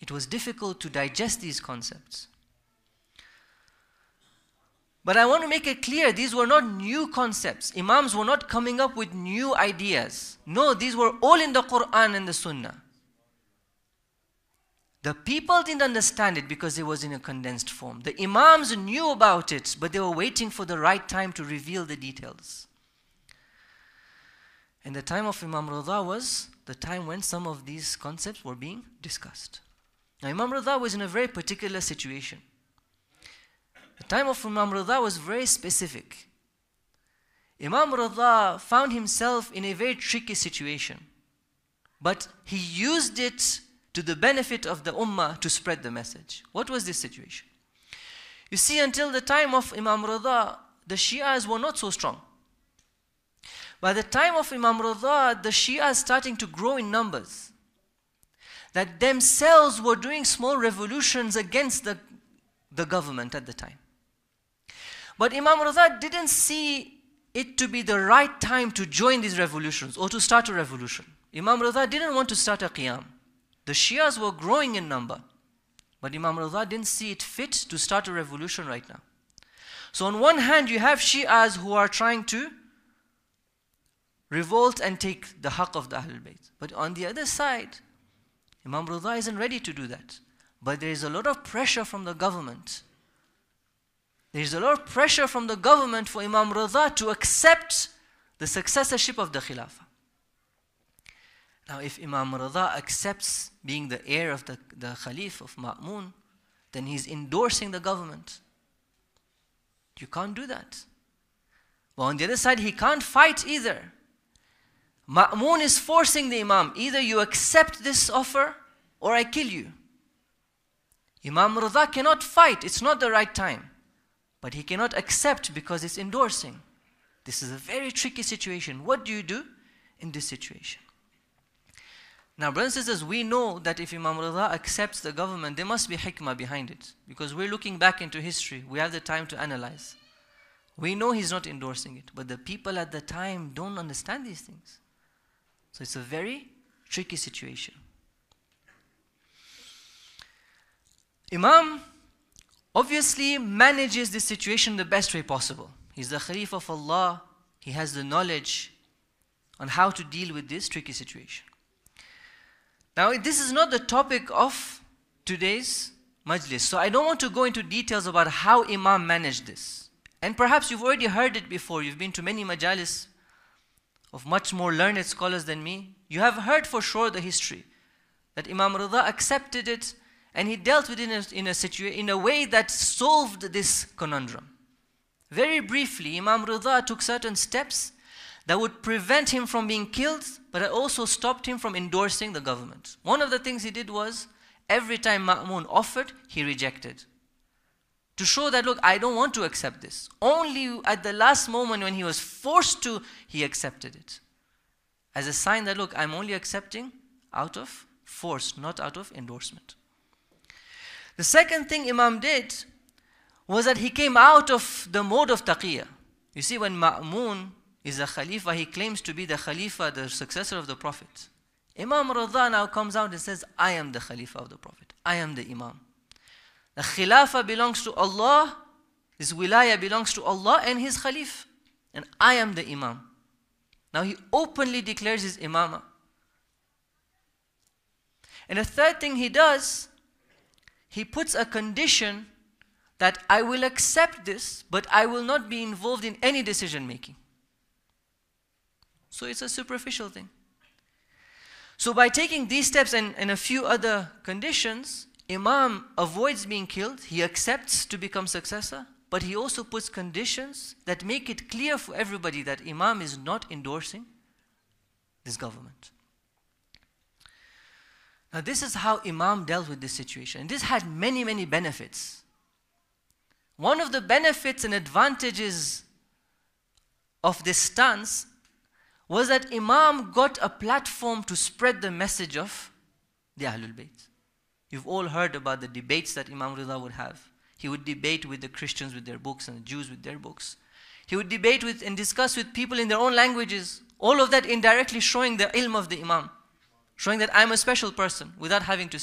It was difficult to digest these concepts. But I want to make it clear, these were not new concepts. Imams were not coming up with new ideas. No, these were all in the Quran and the Sunnah. The people didn't understand it because it was in a condensed form. The Imams knew about it, but they were waiting for the right time to reveal the details. And the time of Imam Rida was the time when some of these concepts were being discussed. Now, Imam Rida was in a very particular situation. The time of Imam Rida was very specific. Imam Rida found himself in a very tricky situation, but he used it to the benefit of the Ummah to spread the message. What was this situation? You see, until the time of Imam Rida, the Shias were not so strong. By the time of Imam Rida, the Shias starting to grow in numbers, that themselves were doing small revolutions against the government at the time. But Imam Rida didn't see it to be the right time to join these revolutions or to start a revolution. Imam Rida didn't want to start a qiyam. The Shias were growing in number, but Imam Rida didn't see it fit to start a revolution right now. So on one hand, you have Shias who are trying to revolt and take the haqq of the Ahlul Bayt. But on the other side, Imam Rida isn't ready to do that. But there is a lot of pressure from the government. There is a lot of pressure from the government for Imam Rida to accept the successorship of the Khilafah. Now, if Imam Rida accepts being the heir of the Khalif of Ma'mun, then he's endorsing the government. You can't do that. But on the other side, he can't fight either. Ma'mun is forcing the Imam, either you accept this offer or I kill you. Imam Rida cannot fight, it's not the right time. But he cannot accept because it's endorsing. This is a very tricky situation. What do you do in this situation? Now, brothers and sisters, we know that if Imam Rida accepts the government, there must be hikmah behind it. Because we're looking back into history, we have the time to analyze. We know he's not endorsing it, but the people at the time don't understand these things. So it's a very tricky situation. Imam obviously manages this situation the best way possible. He's the Khalifa of Allah. He has the knowledge on how to deal with this tricky situation. Now, this is not the topic of today's majlis, so I don't want to go into details about how Imam managed this. And perhaps you've already heard it before. You've been to many majalis of much more learned scholars than me. You have heard for sure the history, that Imam Rida accepted it and he dealt with it in a way that solved this conundrum. Very briefly, Imam Rida took certain steps that would prevent him from being killed, but it also stopped him from endorsing the government. One of the things he did was, every time Ma'mun offered, he rejected. To show that, look, I don't want to accept this. Only at the last moment when he was forced to, he accepted it. As a sign that, look, I'm only accepting out of force, not out of endorsement. The second thing Imam did was that he came out of the mode of taqiyya. You see, when Ma'mun is a Khalifa, he claims to be the Khalifa, the successor of the Prophet. Imam Rida now comes out and says, I am the Khalifa of the Prophet. I am the Imam. The Khilafah belongs to Allah, His Wilaya belongs to Allah and His Khalif. And I am the Imam. Now he openly declares his Imamah. And the third thing he does, he puts a condition that I will accept this, but I will not be involved in any decision making. So it's a superficial thing. So by taking these steps and a few other conditions, Imam avoids being killed, he accepts to become successor, but he also puts conditions that make it clear for everybody that Imam is not endorsing this government. Now this is how Imam dealt with this situation. And this had many, many benefits. One of the benefits and advantages of this stance was that Imam got a platform to spread the message of the Ahlul Bayt. You've all heard about the debates that Imam Rida would have. He would debate with the Christians with their books and the Jews with their books. He would debate with and discuss with people in their own languages. All of that indirectly showing the ilm of the Imam. Showing that I'm a special person without having to